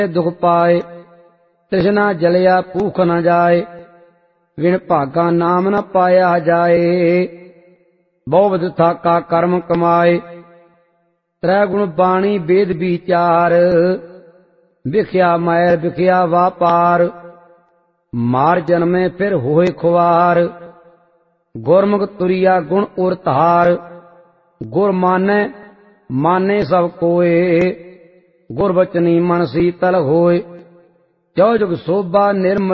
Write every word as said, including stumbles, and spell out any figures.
दुख पाए, तृष्णा जलिया भूख न जाए, विण भागा नाम न पाया जाए। बहुविध थाका कर्म कमाए, त्रै गुण बाणी वेद विचार, विख्या मैर विख्या वापार, मार जन्मे फिर होए खुआर। गुरमुख तुरिया गुण उर धार, गुर माने माने सब कोय, गुर बचनी मन शीतल होय। चौ जुग शोभा निर्मल